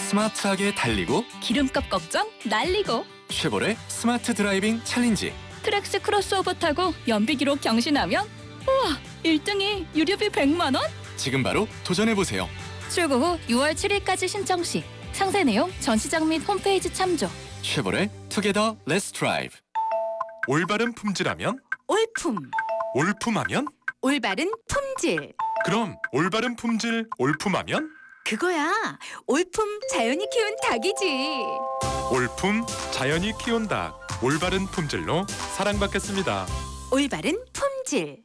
스마트하게 달리고 기름값 걱정 날리고 쉐보레 스마트 드라이빙 챌린지. 트랙스 크로스오버 타고 연비 기록 경신하면 우와 1등이 유료비 100만 원? 지금 바로 도전해보세요. 출고 후 6월 7일까지 신청 시 상세 내용 전시장 및 홈페이지 참조. 쉐보레 투게더 렛츠 드라이브. 올바른 품질하면? 올품, 올품하면? 올바른 품질. 그럼 올바른 품질 올품하면? 그거야. 올품 자연이 키운 닭이지. 올품 자연이 키운 닭. 올바른 품질로 사랑받겠습니다. 올바른 품질.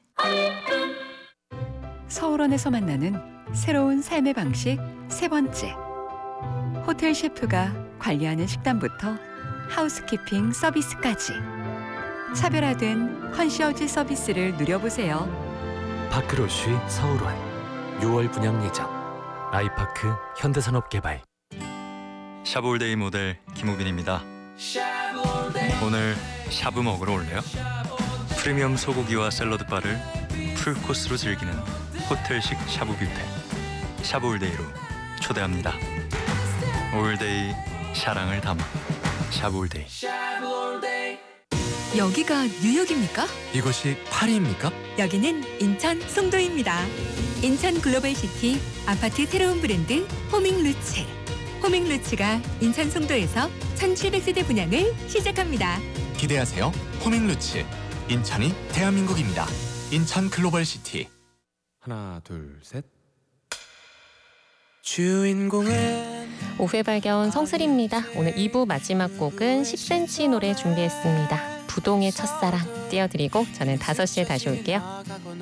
서울원에서 만나는 새로운 삶의 방식 세 번째. 호텔 셰프가 관리하는 식단부터 하우스키핑 서비스까지 차별화된 컨시어지 서비스를 누려보세요. 파크로쉬 서울원 6월 분양 예정. 아이파크 현대산업개발. 샤브올데이 모델 김우빈입니다. 오늘 샤브 먹으러 올래요? 프리미엄 소고기와 샐러드 바를 풀코스로 즐기는 호텔식 샤브 뷔페. 샤브올데이로 초대합니다. 올데이 사랑을 담아 샤브올데이. 여기가 뉴욕입니까? 이것이 파리입니까? 여기는 인천 송도입니다. 인천 글로벌시티 아파트 새로운 브랜드 호밍루츠. 호밍루츠가 인천 송도에서 1700세대 분양을 시작합니다. 기대하세요. 호밍루츠. 인천이 대한민국입니다. 인천 글로벌시티. 하나 둘 셋. 주인공은 오후에 발견 성슬입니다. 오늘 2부 마지막 곡은 10cm 노래 준비했습니다. 부동의 첫사랑 띄워드리고 저는 5시에 다시 올게요.